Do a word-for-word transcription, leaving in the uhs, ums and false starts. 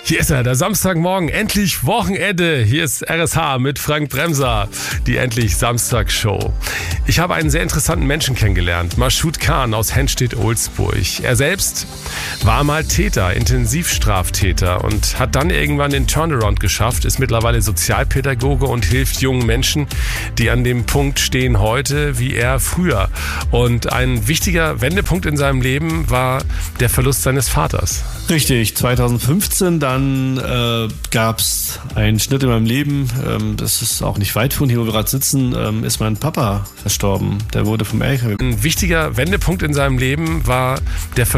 Hier ist er, der Samstagmorgen, endlich Wochenende. Hier ist R S H mit Frank Bremser, die Endlich Samstag-Show. Ich habe einen sehr interessanten Menschen kennengelernt, Mashoud Khan aus Henstedt-Ohlsburg. Er selbst war mal Täter, Intensivstraftäter und hat dann irgendwann den Turnaround geschafft, ist mittlerweile Sozialpädagoge und hilft jungen Menschen, die an dem Punkt stehen heute, wie er früher. Und ein wichtiger Wendepunkt in seinem Leben war der Verlust seines Vaters. Richtig, zweitausendfünfzehn, dann äh, gab es einen Schnitt in meinem Leben, ähm, das ist auch nicht weit von hier, wo wir gerade sitzen, ähm, ist mein Papa verstorben. Der wurde vom L K W. Ein wichtiger Wendepunkt in seinem Leben war der Verlust